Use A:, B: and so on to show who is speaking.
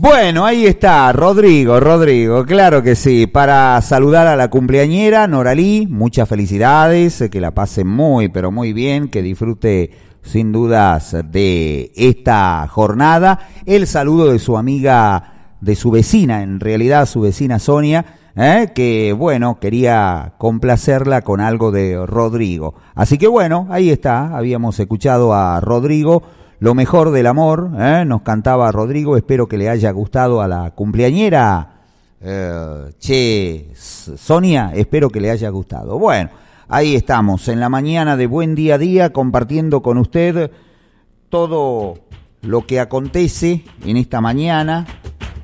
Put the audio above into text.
A: Bueno, ahí está, Rodrigo, claro que sí, para saludar a la cumpleañera Noralí, muchas felicidades, que la pase muy, pero muy bien, que disfrute sin dudas de esta jornada, el saludo de su amiga, de su vecina, en realidad su vecina Sonia, que bueno, quería complacerla con algo de Rodrigo. Así que bueno, ahí está, habíamos escuchado a Rodrigo, Lo mejor del amor, nos cantaba Rodrigo, espero que le haya gustado a la cumpleañera, Sonia, espero que le haya gustado. Bueno, ahí estamos, en la mañana de Buen Día a Día, compartiendo con usted todo lo que acontece en esta mañana,